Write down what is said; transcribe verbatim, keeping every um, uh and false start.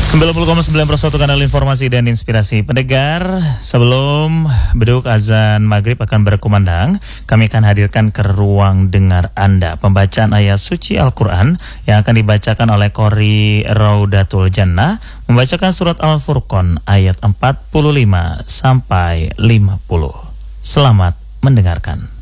sembilan puluh koma sembilan per satu kanal informasi dan inspirasi. Pendengar, sebelum beduk azan maghrib akan berkumandang, kami akan hadirkan ke ruang dengar Anda pembacaan ayat suci Al-Quran yang akan dibacakan oleh Qori Raudatul Jannah, membacakan surat Al-Furqan ayat empat puluh lima sampai lima puluh. Selamat mendengarkan.